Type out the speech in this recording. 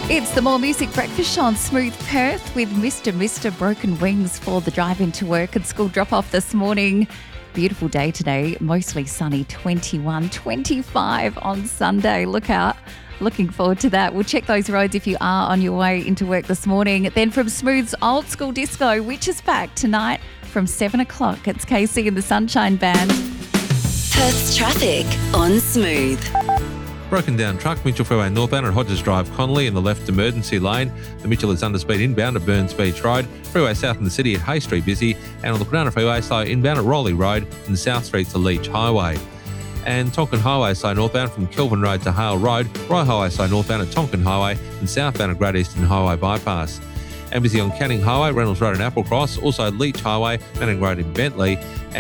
It's the More Music Breakfast Show on Smooth Perth with Mr. Broken Wings for the drive into work and school drop-off this morning. Beautiful day today, mostly sunny, 21, 25 on Sunday. Look out. Looking forward to that. We'll check those roads if you are on your way into work this morning. Then from Smooth's Old School Disco, which is back tonight from 7 o'clock. It's Casey and the Sunshine Band. Perth's traffic on Smooth. Broken down truck, Mitchell Freeway northbound at Hodges Drive, Connolly in the left emergency lane. The Mitchell is under speed inbound at Burns Beach Road. Freeway south in the city at Hay Street busy. And on the Kwinana Freeway, slow inbound at Rowley Road and South Street to Leach Highway. And Tonkin Highway slow northbound from Kelvin Road to Hale Road. Rye Highway slow northbound at Tonkin Highway and southbound at Great Eastern Highway Bypass. And busy on Canning Highway, Reynolds Road and Applecross. Also Leach Highway, Manning Road in Bentley.